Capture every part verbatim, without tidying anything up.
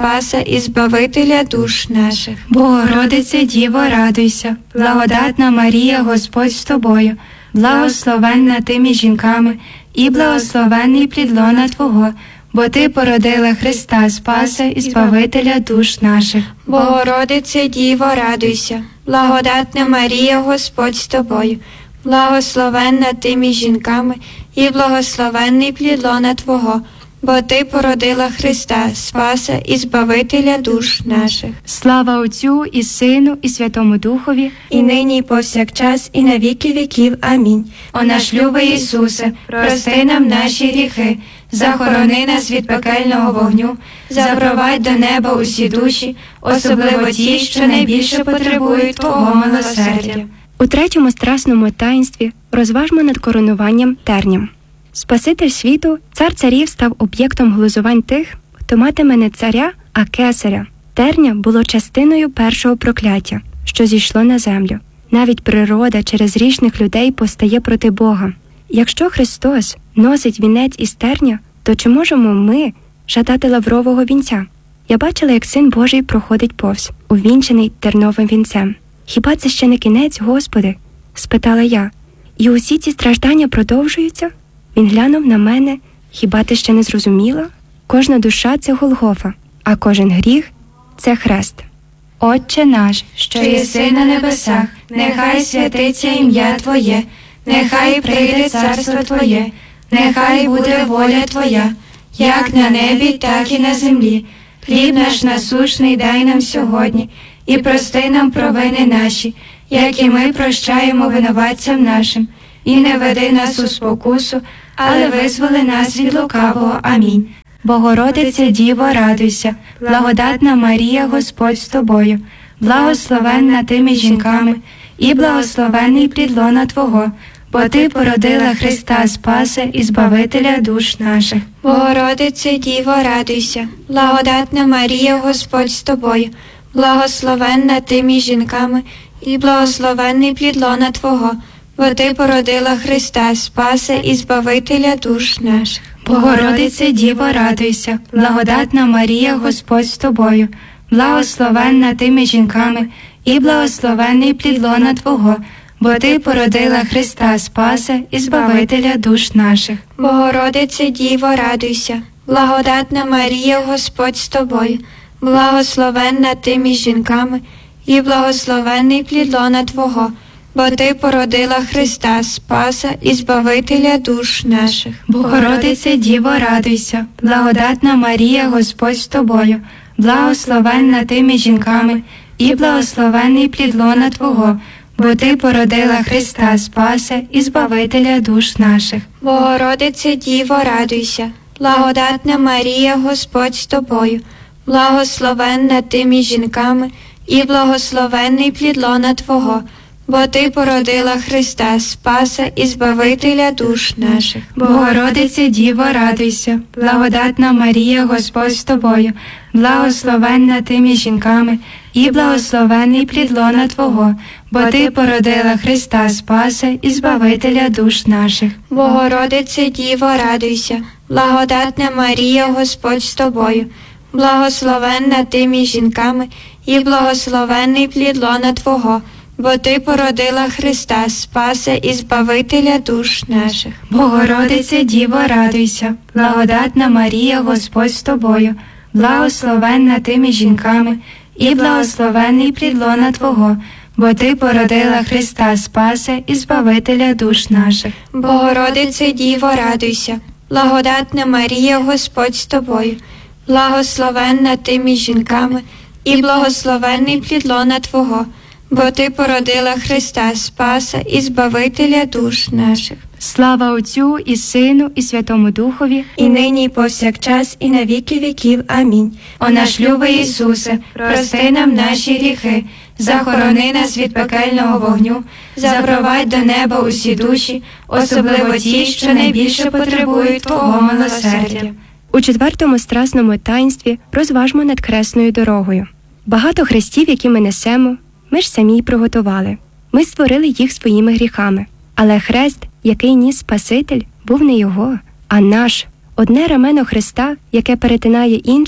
Спаса і Збавителя душ наших. Богородице Діво, радуйся, благодатна Марія, Господь з тобою, благословенна ти між жінками, і благословенний плід лона Твого, бо Ти породила Христа Спаса і Збавителя душ наших. Богородице Діво, радуйся, благодатна Марія, Господь з тобою, благословенна ти між жінками, і благословенний плід лона Твого, бо Ти породила Христа Спаса і Збавителя душ наших. Слава Отцю і Сину і Святому Духові, і нині, і повсякчас, і на віки віків. Амінь. О наш любий Ісусе, прости нам наші гріхи, захорони нас від пекельного вогню, запровадь до неба усі душі, особливо ті, що найбільше потребують Твого милосердя. У третьому страсному таїнстві розважмо над коронуванням терням. Спаситель світу, цар царів, став об'єктом глузувань тих, хто матиме не царя, а кесаря. Терня було частиною першого прокляття, що зійшло на землю. Навіть природа через грішних людей постає проти Бога. Якщо Христос носить вінець із терня, то чи можемо ми жадати лаврового вінця? Я бачила, як Син Божий проходить повз, увінчений терновим вінцем. «Хіба це ще не кінець, Господи?» – спитала я. «І усі ці страждання продовжуються?» Він глянув на мене. «Хіба ти ще не зрозуміла? Кожна душа – це Голгофа, а кожен гріх – це хрест». Отче наш, що єси на небесах, нехай святиться ім'я Твоє, нехай прийде царство Твоє, нехай буде воля Твоя, як на небі, так і на землі. Хліб наш насущний дай нам сьогодні, і прости нам провини наші, як і ми прощаємо винуватцям нашим. І не веди нас у спокусу, але визволи нас від лукавого. Амінь. Богородице Діво, радуйся, благодатна Марія, Господь з тобою, благословенна ти між жінками, і благословенний плід лона Твого, бо Ти породила Христа Спаса і Збавителя душ наших. Богородице Діво, радуйся, благодатна Марія, Господь з тобою, благословенна ти між жінками, і благословенний плід лона Твого, бо Ти породила Христа Спаса і Збавителя душ наших. Богородице Діво, радуйся, благодатна Марія, Господь з тобою, благословенна ти між жінками, і благословенний плід лона Твого, бо Ти породила Христа Спаса і Збавителя душ наших. Богородице Діво, радуйся, благодатна Марія, Господь з тобою, благословенна ти між жінками, і благословенний плід лона Твого, бо Ти породила Христа Спаса і Збавителя душ наших. Богородице Діво, радуйся, благодатна Марія, Господь з тобою, благословенна ти між жінками, і благословенний плід лона Твого, бо Ти породила Христа Спаса і Збавителя душ наших. Богородице Діво, радуйся, благодатна Марія, Господь з тобою, благословенна ти між жінками, і благословенний плід лона Твого, бо Ти породила Христа Спаса і Збавителя душ наших. Богородице Діво, радуйся, благодатна Марія, Господь з тобою, благословенна ти між жінками, і благословенний плід лона Твого, бо Ти породила Христа Спаса і Збавителя душ наших. Богородице Діво, радуйся, благодатна Марія, Господь з тобою, благословенна ти між жінками, і благословенний плід лона Твого, бо Ти породила Христа Спаса і Збавителя душ наших. Богородице Діво, радуйся, благодатна Марія, Господь з тобою, благословенна ти між жінками, і благословенний плід лона Твого, бо Ти породила Христа Спаса і Збавителя душ наших. Богородице Діво, радуйся, благодатна Марія, Господь з тобою, благословенна ти між жінками, і благословенний плід лона Твого, бо Ти породила Христа Спаса і Збавителя душ наших. Слава Отцю і Сину і Святому Духові, і нині, і повсякчас, і на віки віків. Амінь. О наш любий Ісусе, прости нам наші гріхи, захорони нас від пекельного вогню, запровадь до неба усі душі, особливо ті, що найбільше потребують Твого милосердя. У четвертому страсному таїнстві розважмо над хресною дорогою. Багато хрестів, які ми несемо, ми ж самі й приготували. Ми створили їх своїми гріхами. Але хрест, який ніс Спаситель, був не його, а наш. Одне рамено Христа, яке перетинає інше,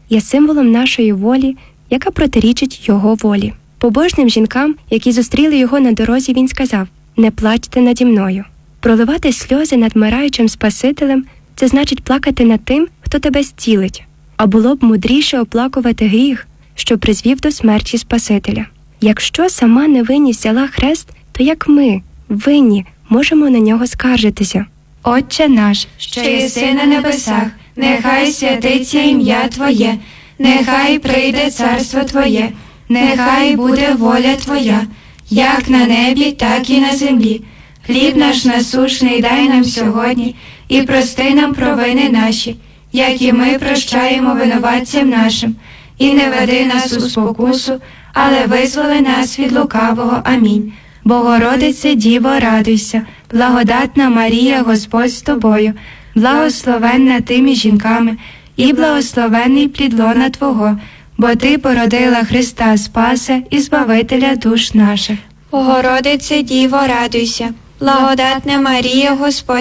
є символом нашої волі, яка протирічить Його волі. Побожним жінкам, які зустріли Його на дорозі, Він сказав: «Не плачте наді мною». Проливати сльози над вмираючим Спасителем – це значить плакати над тим, хто тебе зцілить. А було б мудріше оплакувати гріх, що призвів до смерті Спасителя. Якщо сама невинність взяла хрест, то як ми, винні, можемо на нього скаржитися? Отче наш, що єси на небесах, нехай святиться ім'я Твоє, нехай прийде царство Твоє, нехай буде воля Твоя, як на небі, так і на землі. Хліб наш насущний дай нам сьогодні, і прости нам провини наші, як і ми прощаємо винуватцям нашим. І не веди нас у спокусу, але визволи нас від лукавого. Амінь. Богородице Діво, радуйся, благодатна Марія, Господь з тобою, благословенна ти між жінками, і благословенний плід лона Твого, бо Ти породила Христа Спаса і Збавителя душ наших. Богородице Діво, радуйся, благодатна Марія, Господь